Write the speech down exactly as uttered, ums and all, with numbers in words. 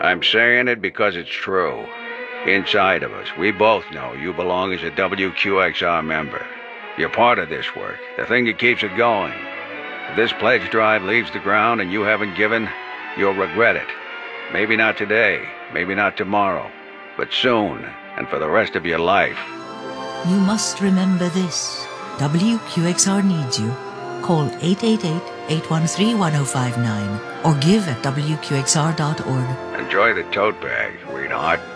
I'm saying it because it's true. Inside of us, we both know you belong as a W Q X R member. You're part of this work, the thing that keeps it going. If this pledge drive leaves the ground and you haven't given, you'll regret it. Maybe not today, maybe not tomorrow, but soon, and for the rest of your life. You must remember this. W Q X R needs you. Call eight eight eight, eight one three, one zero five nine or give at W Q X R dot org. Enjoy the tote bag, sweetheart.